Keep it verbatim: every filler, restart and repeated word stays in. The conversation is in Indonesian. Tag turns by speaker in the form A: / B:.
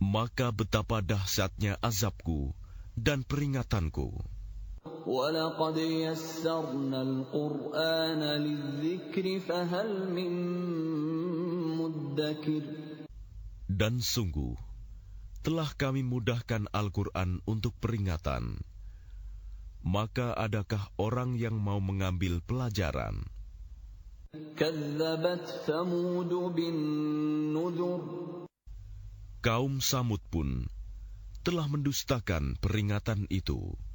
A: Maka betapa dahsyatnya azabku dan peringatanku.
B: وَلَقَدْ يَسَّرْنَا الْقُرْآنَ لِلذِّكْرِ فَهَلْ مِن مُّدَّكِرٍ.
A: Dan sungguh, telah kami mudahkan Al-Quran untuk peringatan. Maka adakah orang yang mau mengambil pelajaran?
B: كَذَّبَتْ ثَمُودُ بِالنُّذُرِ.
A: Kaum Samud pun telah mendustakan peringatan itu.